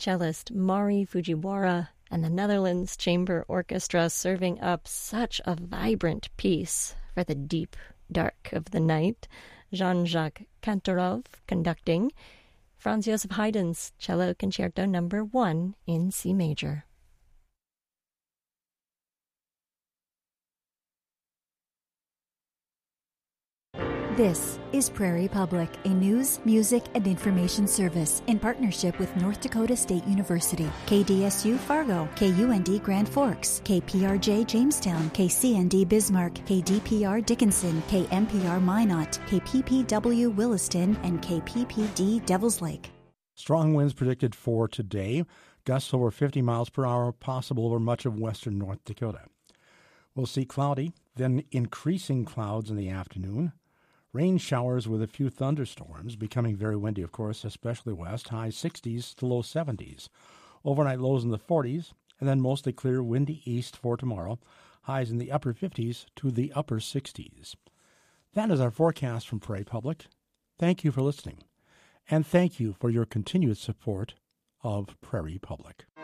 cellist Mari Fujiwara and the Netherlands Chamber Orchestra serving up such a vibrant piece for the deep dark of the night. Jean-Jacques Kantorov conducting. Franz Joseph Haydn's Cello Concerto No. 1 in C major. This is Prairie Public, a news, music, and information service in partnership with North Dakota State University, KDSU Fargo, KUND Grand Forks, KPRJ Jamestown, KCND Bismarck, KDPR Dickinson, KMPR Minot, KPPW Williston, and KPPD Devils Lake. Strong winds predicted for today. Gusts over 50 miles per hour possible over much of western North Dakota. We'll see cloudy, then increasing clouds in the afternoon. Rain showers with a few thunderstorms, becoming very windy, of course, especially west, high 60s to low 70s. Overnight lows in the 40s, and then mostly clear, windy east for tomorrow, highs in the upper 50s to the upper 60s. That is our forecast from Prairie Public. Thank you for listening, and thank you for your continued support of Prairie Public.